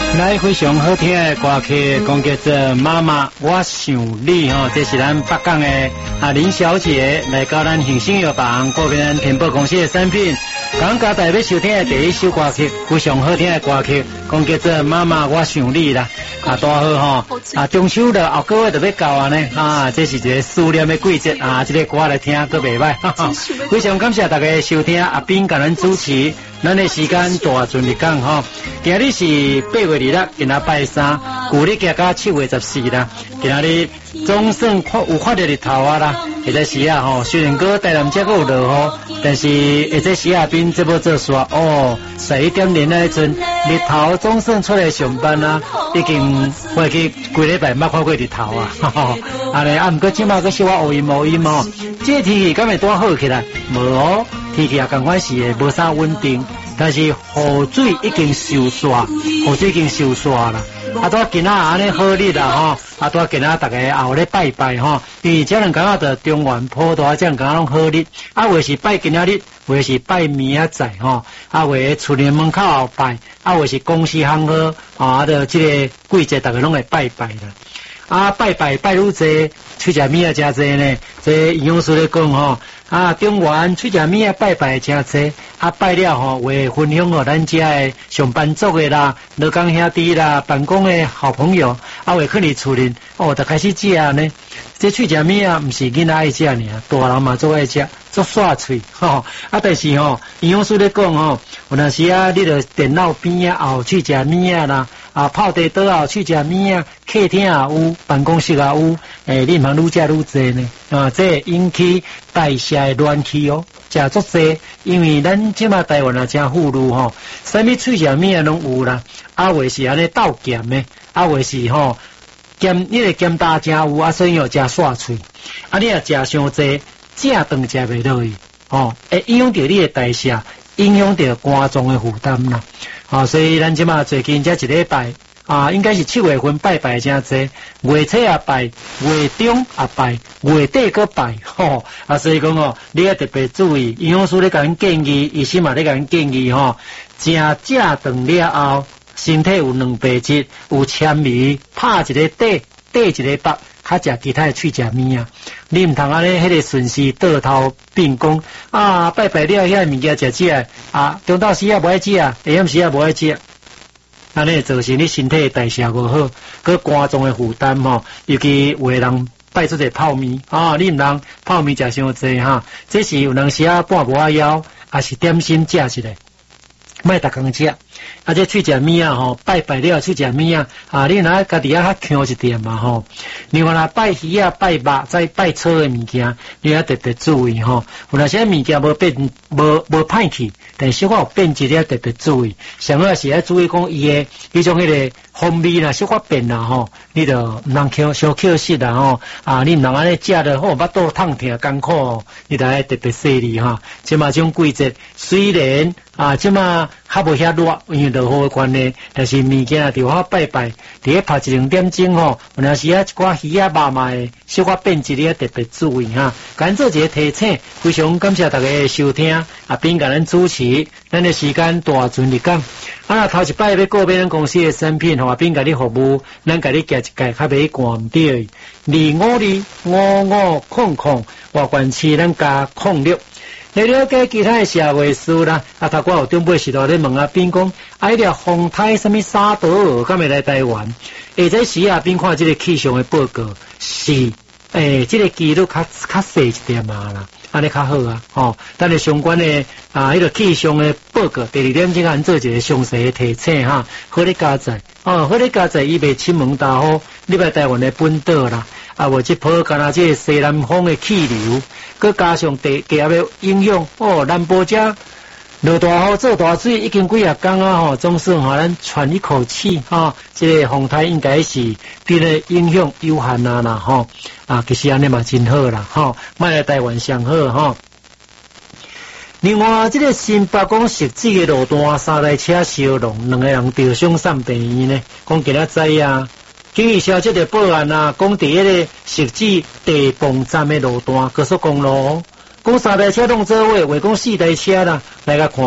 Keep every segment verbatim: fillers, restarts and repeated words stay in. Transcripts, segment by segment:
来非常好听的歌曲，讲叫做《妈妈我想你》吼，这是咱北港的啊林小姐来教咱恒星药房过边天宝公司的产品。刚刚大家收听的第一首歌曲，非常好听的歌曲，讲叫做《妈妈我想你》啦。啊，多好吼！啊，中秋的后个月就要到啊呢，啊，这是一个思念的季节啊，这个歌来听都袂歹。非常感谢大家收听，阿斌甲咱主持，咱的时间大顺利讲吼。今日是八月二日，今仔拜三，旧历加到七月十四啦。今仔日总算看有看到日头啊啦，或者是啊吼，虽然个台南这个有落雨，但是或者是阿斌这波做煞哦，十一点零那一阵，日头总算出来上班啦，已经。过去几礼拜捌看过日头啊，安尼啊，毋过即马个小可乌阴乌阴哦，这个天气敢会多好起来？无哦，天气也同款是诶，无啥稳定，但是雨水已经收煞，雨水已经收煞啦。啊，拄今仔安尼好日啦吼，啊，拄今仔大家后咧拜拜吼，因为这两天啊，着中原普大这两天拢好日，啊，或是拜今仔日，或是拜明仔载吼，啊，或是厝里门口后拜，啊，或是公司行好，啊，着这个季节大家拢会拜拜啦。啊，拜拜拜愈济，喙食物啊真济呢。这营养师咧讲吼，啊，中原喙食物啊拜拜真济，啊拜了吼，会分享互咱遮诶上班族诶啦、劳工兄弟啦、办公诶好朋友，啊会去你厝里，哦，就开始食呢。这喙食物啊，毋是囡仔爱食尔，大人嘛做爱食，做刷喙吼。啊，但是吼，营养师咧讲吼，有阵时啊，你着电脑边啊后喙食物啊啦。啊，泡茶倒后去食物啊，客厅也有，办公室也有，诶，你毋通愈食愈济呢？啊，这会引起代谢的乱气哦，食足济，因为咱即马台湾也真富裕吼，啥物喙食物啊拢有啦，啊，或是安尼倒咸的，啊，或是吼咸，你个咸大真有，啊，所以要食刷喙，啊，你若食伤济，正饭食袂落去，吼，会影响到你的代谢，影响到肝脏的负担啦。啊，所以咱即马最近这一礼拜啊，应该是七月份拜拜真济，月初也拜，月中也拜，月底搁拜，吼啊，所以讲哦，你要特别注意，营养师咧甲恁建议，医生嘛咧甲恁建议吼，食正饭了后，身体有两白质，有纤维，拍一个底，底一个北。较食其他的喙食物啊，你毋通安尼迄个顺势倒头变讲啊，拜拜了遐物件食食啊，中昼时啊无爱食，下暗时啊无爱食，安尼造成你身体代谢无好，佮肝脏的负担吼，尤其有个人拜出者泡面啊，你毋通泡面食伤济哈，这是有当时啊半晡仔枵，也是点心食一下，莫逐工食。啊，这喙食物啊吼，拜拜了喙食物啊，啊，你若家己啊较强一点嘛吼。另外啦，拜鱼啊、拜肉、再拜草的物件，你要特别注意吼。有哪些物件无变无无歹去，但是小可有变质，你要特别注意。上个是要注意讲伊的迄种迄个风味啦，小可变啦吼，你就毋通捡小捡失啦吼。啊，你毋通安尼食了吼，腹肚痛痛艰苦哦，你得爱特别细腻哈。即嘛种季节虽然啊，即嘛较无遐热，因为落雨的关系，但是物件啊，伫我拜拜，伫咧拍一两点钟吼，有阵时啊一寡鱼啊肉嘛的小可变质，你要特别注意哈。咱做一个提醒，非常感谢大家的收听，啊，并甲咱主持，咱的时间大顺利讲。啊，头一摆要告别咱公司的产品，吼，并甲你服务，咱甲你加一届较袂寒掉。二五二五五空空，外关市咱加空六。来了解其他的社会事啦，啊，头我有中辈时代咧问啊，边讲啊，迄条风台什么沙岛，敢会来台湾？下在时啊，边看这个气象的报告是，诶，这个几率较较细一点嘛啦，安尼较好啊，吼，但是相关的啊，迄个气象的报告，第二点即个做一个详细的提醒哈，好咧加载，哦，好咧加载，伊袂亲门大户，你来台湾的本岛啦。啊，或者破干那这西南风的气流，佮加上地地下的影响，哦，南部遮落大雨做大水，已经几啊天啊吼，总算互咱喘一口气哈。这个风台应该是对咧影响有限啊啦吼，啊，其实安尼嘛真好啦吼，莫来台湾上好吼。另外，这个新北港汐止的路段三台车烧弄，两个人吊伤送病院呢，讲今仔知啊。警域消息的报案啊，讲伫迄个汐止地磅站的路段高速公路，讲三台车弄做伙，话讲四台车啦，来甲看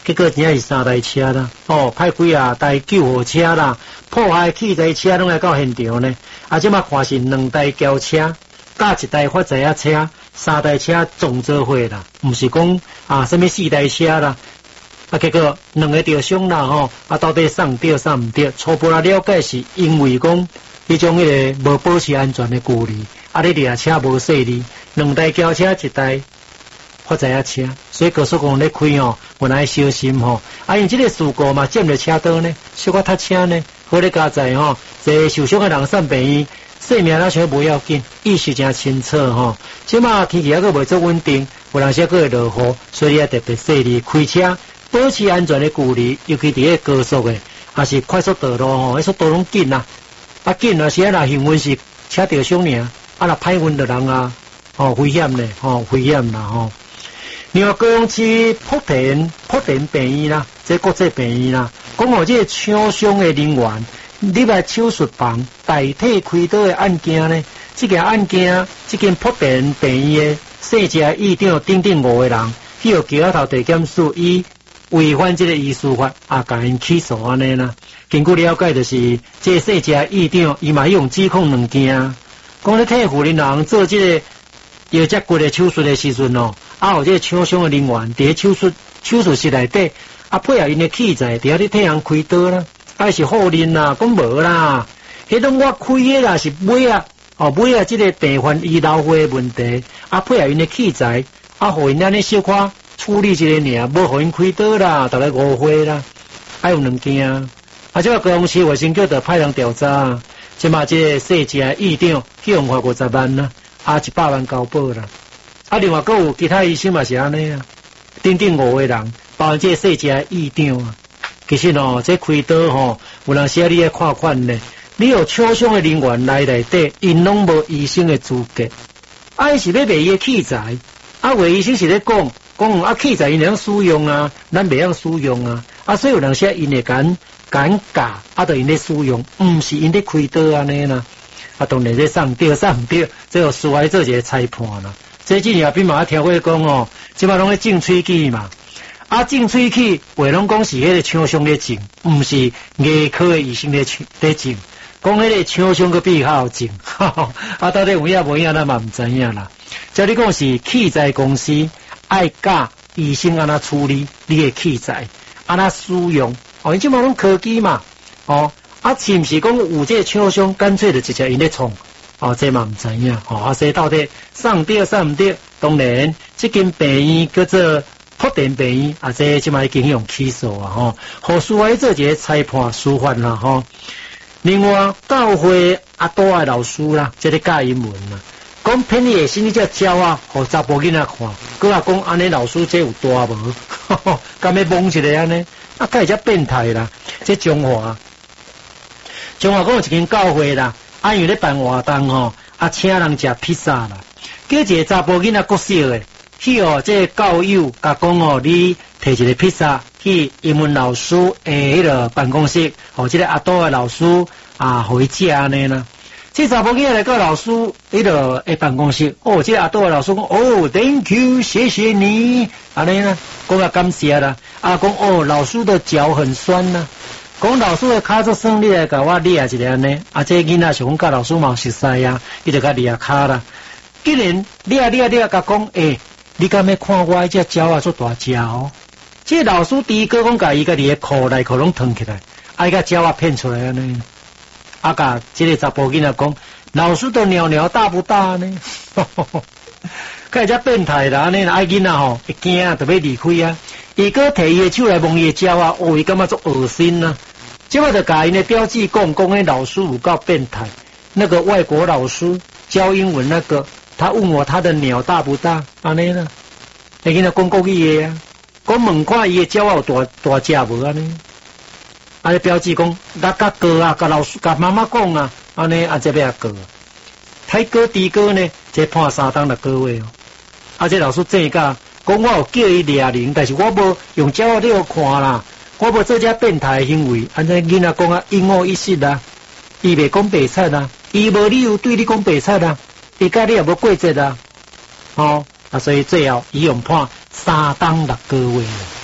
结果真是三台车啦，哦，派几啊台救护车啦，破坏器材车拢来到现场呢。啊，即马看是两台轿车，加一台发财啊车，三台车总做伙啦，毋是讲啊什么四台车啦。啊，结果两个着伤啦吼，啊，到底送对送毋对？初步来了解是因为讲迄种迄个无保持安全的距离，啊，你掠车无细腻，两台轿车一台发财啊车，所以高速公路咧开吼，我来小心吼。啊，因这个事故嘛，占着车道呢，小可塞车呢，好咧加载吼，这受伤的人送病院，性命咱全无要紧，意识真清楚吼。即马天气还阁未足稳定，有当时还阁会落雨，所以要特别细腻开车。保持安全的距离，尤其伫个高速的，还是快速道路吼，迄速度拢紧啦。啊紧啊，是啊，若幸运是车着伤尔，啊若歹运的人啊，吼危险咧，吼危险啦吼。另外高雄市福田福田病院啦，这国际病院啦，讲哦，这枪伤的人员入来手术房代替开刀的案件呢，这件案件，这间福田病院的细节医长等等五个人，去互桥头地检署以违反这个医师法啊，甲因起诉安尼啦。根据了解，就是这细节医长伊嘛用指控两件，讲咧替护人人做这个腰脊骨的手术的时阵哦，啊有这个枪伤的人员伫手术手术室内底，啊配合因的器材伫遐咧替人开刀啦，啊是护人啦，讲无啦，迄种我开的啦是买啊，哦买啊这个病患医疗费的问题，啊配合因的器材，啊互因安尼小可处理这个尔，无互因开刀啦，逐个误会啦，还有两件，啊，即个高雄市卫生局就派人调查，即嘛这个细节议长去用罚五十万啦，啊一百万交保啦，啊另外阁有其他医生嘛是安尼啊，等等五个人，包含这个细节议长啊，其实哦，这开刀吼，有当时你要看看咧，你有枪伤的人员来内底，因拢无医生的资格，啊是要卖伊的器材，啊魏医生是咧讲。讲啊，器材因会使用啊，咱袂晓使用啊，啊，所以有当时因会敢敢教，啊，就因咧使用，毋是因咧开刀安尼啦，啊，当然咧送对送毋对，这个事来做一个裁判啦。这几年也比嘛听过讲哦，即摆拢咧种喙齿嘛，啊，种喙齿话拢讲是迄个枪伤咧种，毋是牙科的医生咧咧种，讲迄个枪伤个比较种，啊，到底有影无影咱嘛毋知影啦。照你讲是器材公司。爱教医生安那处理你的器材，安那使用，哦，因即嘛拢科技嘛，哦，啊，是毋是讲有这个枪伤，干脆就直接因咧创，哦，这嘛毋知影，哦，啊，所以到底送对送毋对，当然，这间病院叫做福田病院，啊，这即嘛已经用起诉啊，吼，互司法做一个裁判司法啦，吼。另外，教会阿多的老师啦，这个教英文啦。讲骗你的心，你只鸟啊，互查甫囡仔看，佮啊讲安尼老师这有大无？敢要蒙一个安尼，啊，该只变态啦！这中华，中华讲有一间教会啦，啊，因为咧办活动吼，啊，请人食披萨啦，叫一个查甫囡仔国小诶，去哦，这教友甲讲哦，你摕一个披萨去英文老师诶迄个办公室，哦，这个阿多诶老师啊，互伊食安尼啦。这查甫囡仔来到老师迄个诶办公室，哦，这阿多的老师讲，哦 ，thank you， 谢谢你，安尼啦，讲啊感谢啦，啊讲哦，老师的脚很酸呐，讲老师的骹足酸，你来甲我捏一个安尼，啊，这囡仔想讲甲老师嘛熟悉啊，伊就甲捏骹啦，既然捏捏捏甲讲，诶，你敢要看我这脚啊做大只哦？这老师第一个讲甲伊家己的裤内裤拢脱起来，啊，伊甲脚啊骗出来安尼。啊！甲这个查甫囡仔讲，老师的鸟鸟大不大呢？看只变态啦！安尼爱囡仔吼，一惊啊，特别离开啊。伊个摕伊的手来摸伊的脚啊，哦，伊感觉做恶心啊。结果就甲因的标记讲，讲那老师有够变态。那个外国老师教英文那个，他问我他的鸟大不大？安尼啦，那囡仔讲国语的啊，讲问看伊的脚有大大只无安尼。啊！咧标记讲，甲甲哥啊，甲老师、甲妈妈讲啊，安尼啊，这边啊哥，太哥、低哥呢，这判三档六个月哦。啊，这老师正甲讲，我有叫伊掠铃，但是我无用鸟仔了看啦，我无做这变态行为。安尼囡仔讲啊，因我一失啦，伊袂讲白菜啦，伊无理由对你讲白菜啦，伊甲你也无过节啦，哦，啊，所以最后伊用判三档六个月。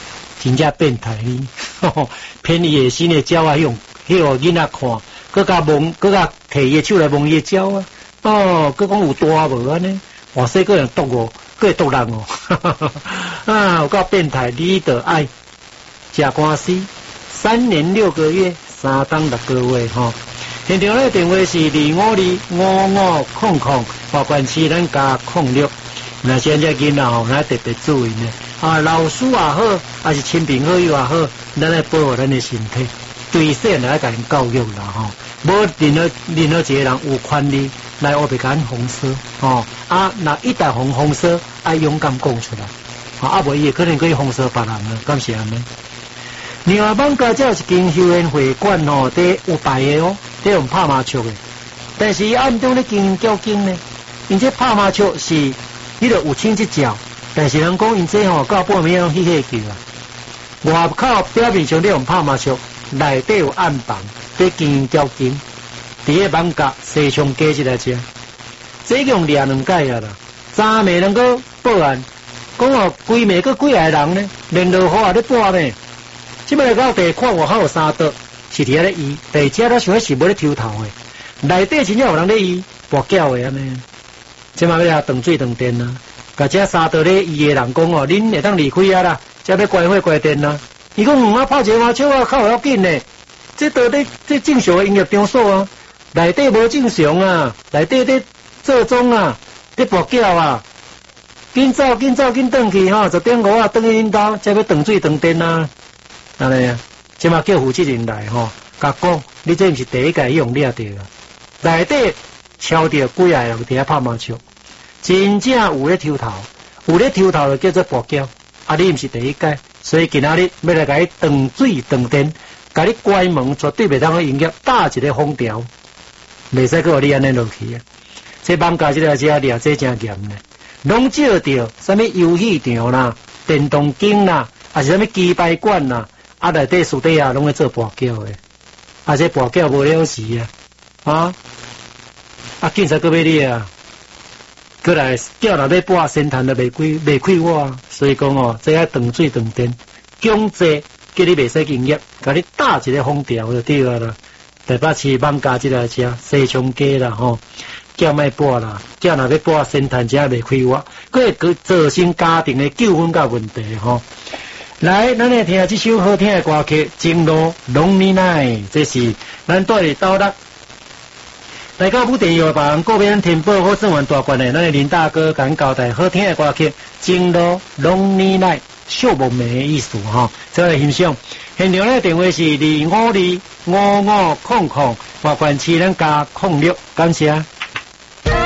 真正变态呢，偏野心的鸟啊，用迄个囡仔看，佮甲摸，佮甲摕伊手来摸伊鸟啊，哦，佮讲有大无安尼，哇塞，个人毒哦，个会毒人哦，啊，有够变态，你得爱食官司，三年六个月，三当六个月吼。现场咧电话是二五二五五空空，花冠市咱加空六。那现在囡仔吼，咱特别注意呢。啊，老师也好，还是亲朋好友也好，咱来保护咱的身体，对细来甲因教育啦吼。无任何任何一个人有权利来我别甲咱封杀吼。啊，那一旦封封杀，爱勇敢讲出来。啊，啊无伊可能可以封杀别人了，敢是安尼？另外，网家这有一间休闲会馆吼，伫有牌的哦，伫用拍麻雀的，但是暗中咧经营交经呢，因这拍麻雀是迄个有亲戚教，但是人讲因这吼到半暝拢去迄球啊。外口表面上咧用拍麻雀，内底有暗房，伫经营交经，伫个网家西昌街这来遮，这用掠两届啊啦，昨暝能够报案，讲哦规暝个几个人呢，连落雨也咧搬呢。即摆来到地看外口有三桌，是伫遐咧医，第二了想是无咧抽头诶，内底真正有人咧医，跋筊诶安尼。即摆要断水断电啊！甲遮三桌咧医诶人讲哦，恁会当离开啊啦，则要关火关电啦。伊讲唔啊拍一个麻雀啊，较要紧呢。这到底这正常诶营业场所啊，内底无正常啊，内底咧做钟啊，咧跋筊啊。紧走紧走紧转去吼，十点五啊，转去恁兜，则要断水断电啊。安尼啊，即马叫负责人来吼，甲讲，你这毋是第一届用掠着啊，内底敲着几个人伫遐拍麻雀，真正有咧抽头，有咧抽头就叫做跋筊，啊，你毋是第一届，所以今仔日要来甲你断水断电，甲你关门，绝对袂当去营业，打一个封条，袂使搁互你安尼落去啊！这网家即个遮掠这真严呢，拢照着啥物游戏场啦、电动间啦，还是啥物棋牌馆啦。啊，内底私底下拢会做跋筊诶，啊，这跋筊无了时啊，啊，啊，警察搁要你啊，过来叫若要拨先谈都袂开，袂开我啊，所以讲哦，这要断水断电，强制叫你袂使营业，甲你打一个封条就对啊啦。台北市网家即个遮西昌街啦吼，叫卖拨啦，叫若要拨先谈遮袂开我，佫会造成家庭诶纠纷甲问题吼。来，咱来听这首好听的歌曲《情路 Lonely Night》，这是咱带嚟到达来到武电药房嗰边天宝好正源大馆的，咱的林大哥甲交代好听的歌曲《情路 Lonely Night》，秀无美的意思哈，再来欣赏。现场的电话是二五二五五空空，花冠市咱加空六，感谢。